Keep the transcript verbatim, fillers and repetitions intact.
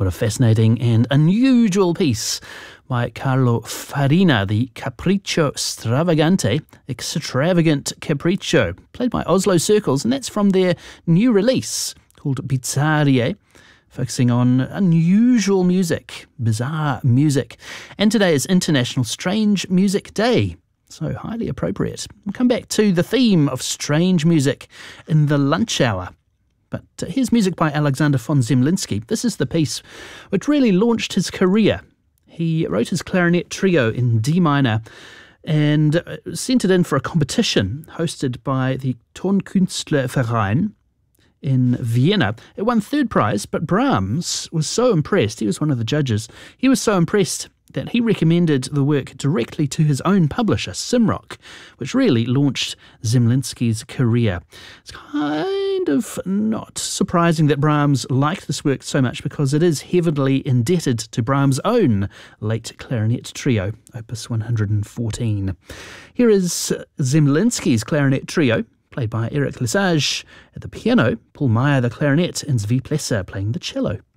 What a fascinating and unusual piece by Carlo Farina, the Capriccio Stravagante, Extravagant Capriccio, played by Oslo Circles, and that's from their new release called Bizarre, focusing on unusual music, bizarre music. And today is International Strange Music Day, so highly appropriate. We'll come back to the theme of strange music in the lunch hour. But uh, here's music by Alexander von Zemlinsky. This is the piece which really launched his career. He wrote his clarinet trio in D minor and uh, sent it in for a competition hosted by the Tonkünstlerverein in Vienna. It won third prize, but Brahms was so impressed, he was one of the judges, he was so impressed that he recommended the work directly to his own publisher, Simrock, which really launched Zemlinsky's career. It's kind of not surprising that Brahms liked this work so much because it is heavily indebted to Brahms' own late clarinet trio, Opus one hundred fourteen. Here is Zemlinsky's clarinet trio, played by Eric Lesage. At the piano, Paul Meyer the clarinet and Zvi Plesser playing the cello.